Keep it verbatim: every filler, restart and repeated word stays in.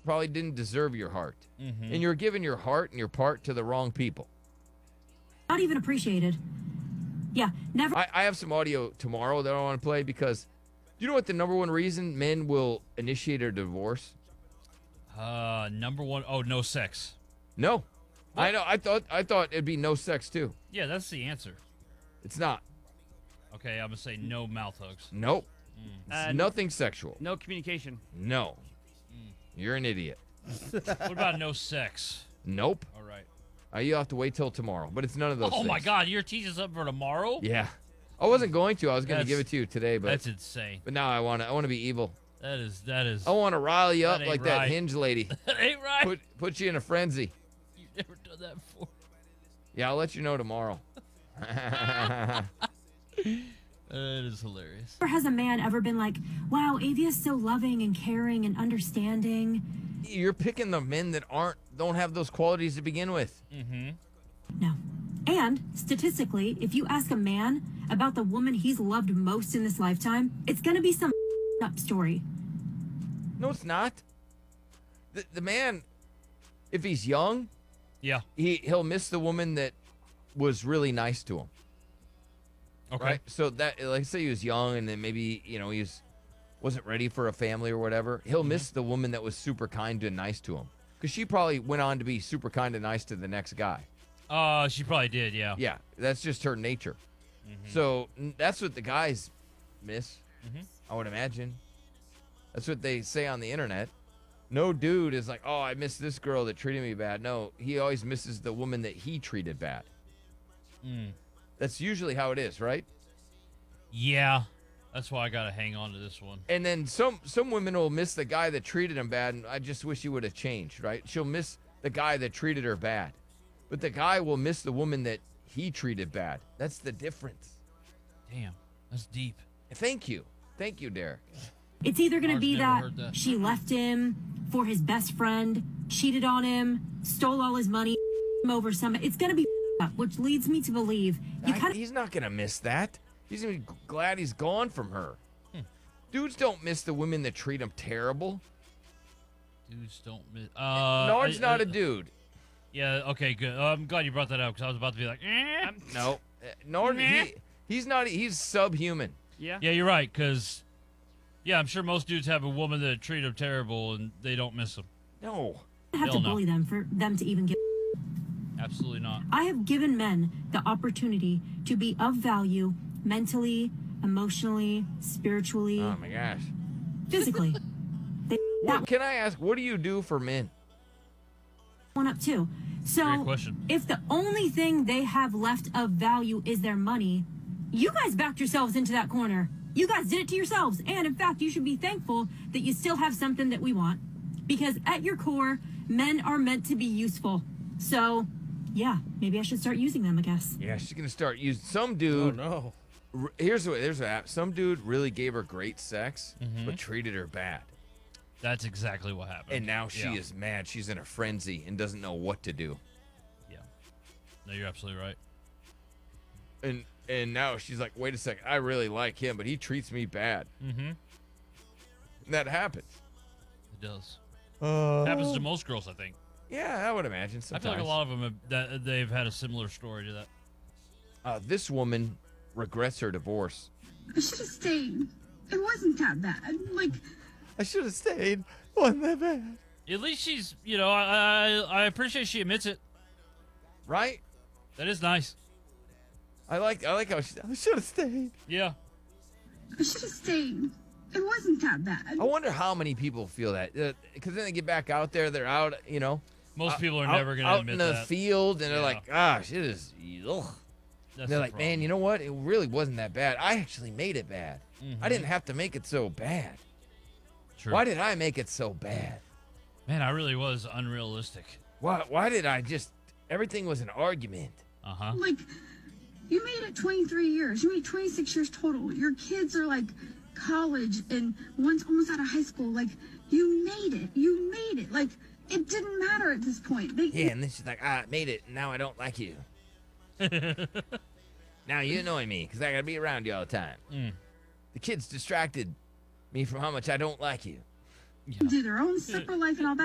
probably didn't deserve your heart. Mm-hmm. And you're giving your heart and your part to the wrong people. Not even appreciated. Yeah, never. I, I have some audio tomorrow that I want to play because you know what the number one reason men will initiate a divorce? Uh, number one, oh, no sex. No. I know. I thought I thought it'd be no sex too. Yeah, that's the answer. It's not. Okay, I'm gonna say no mouth hugs. Nope. Mm. It's Uh, nothing sexual. No communication. No. Mm. You're an idiot. What about no sex? Nope. All right. Uh, you have to wait till tomorrow, but it's none of those Oh things. my God, you're teaching something for tomorrow? Yeah. I wasn't going to. I was going to That's- give it to you today, but That's insane. but now I want to. I want to be evil. That is that is. I want to rile you up That ain't like that right. Hinge lady. That ain't right. Put put you in a frenzy. You've never done that before. Yeah, I'll let you know tomorrow. That is hilarious. Never has a man ever been like, wow, Avi is so loving and caring and understanding. You're picking the men that aren't don't have those qualities to begin with. Mm-hmm. No. And statistically, if you ask a man about the woman he's loved most in this lifetime, it's going to be some up story. No, it's not. The the man, if he's young, Yeah. he he'll miss the woman that was really nice to him. Okay. Right? So that, like, say he was young and then maybe, you know, he was, wasn't ready for a family or whatever. He'll Mm-hmm. miss the woman that was super kind and nice to him. Because she probably went on to be super kind and nice to the next guy. Uh, she probably did. Yeah. Yeah, that's just her nature. Mhm. So n- that's what the guys miss, Mhm. I would imagine. That's what they say on the internet. No dude is like, oh, I miss this girl that treated me bad. No, he always misses the woman that he treated bad. Mm. That's usually how it is, right? Yeah. That's why I gotta hang on to this one. And then some some women will miss the guy that treated him bad, and I just wish he would have changed, right? She'll miss the guy that treated her bad. But the guy will miss the woman that he treated bad. That's the difference. Damn. That's deep. Thank you. Thank you, Derek. It's either going to Ours be never that, heard that. she left him for his best friend, cheated on him, stole all his money, him over some. It's going to be up, which leads me to believe you I- kind of. he's not going to miss that. He's going to be g- glad he's gone from her. Hmm. Dudes don't miss the women that treat them terrible. Dudes don't miss. Uh, Nard's I- not I- a dude. Yeah. Okay. Good. Uh, I'm glad you brought that up because I was about to be like, eh. No. Uh, Nard, Nah. he, he's not. He's subhuman. Yeah. Yeah, you're right. Because, yeah, I'm sure most dudes have a woman that treat them terrible and they don't miss them. No. have Hell to no. bully them for them to even get. Absolutely not. I have given men the opportunity to be of value mentally, emotionally, spiritually, Oh my gosh. physically. They What, that can I ask? What do you do for men? one up too. Great So question. if the only thing they have left of value is their money, you guys backed yourselves into that corner. You guys did it to yourselves. And in fact, you should be thankful that you still have something that we want. Because at your core, men are meant to be useful. So, yeah, maybe I should start using them, I guess. Yeah, she's gonna start using some Oh dude. no. r- Here's what. Here's what happened. Some dude really gave her great sex, Mhm. but treated her bad. That's exactly what happened. And now she Yeah. is mad. She's in a frenzy and doesn't know what to do. Yeah. No, you're absolutely right. And and now she's like, wait a second, I really like him, but he treats me bad. Mm-hmm. And that happens. It does. Uh, Happens to most girls, I think. Yeah, I would imagine. I Sometimes. feel like a lot of them have, that they've had a similar story to that. Uh, this woman regrets her divorce. I should have stayed. It wasn't that bad. Like, I should have stayed. Wasn't that bad? At least she's, you know, I I, I appreciate she admits it. Right? That is nice. I like. I like how she. I should have stayed. Yeah. I should have stayed. It wasn't that bad. I wonder how many people feel that. Because then they get back out there. They're out. You know. Most out- people are out- never going to out admit in the that. field, and they're Yeah. like, "Gosh, it is." Ugh. That's They're the like, problem. "Man, you know what? It really wasn't that bad. I actually made it bad. I Mhm. didn't have to make it so bad. True. Why did I make it so bad? Man, I really was unrealistic. Why? Why did I just? Everything was an argument. Uh huh. Like, you made it twenty-three years. You made twenty-six years total. Your kids are like college and one's almost out of high school. Like, you made it. You made it. Like, it didn't matter at this point. They, Yeah, and then she's like, "I made it. And now I don't like you. Now you annoy me because I gotta be around you all the time. Mm. The kids distracted me from how much I don't like you." Yeah. do their own separate life and all that.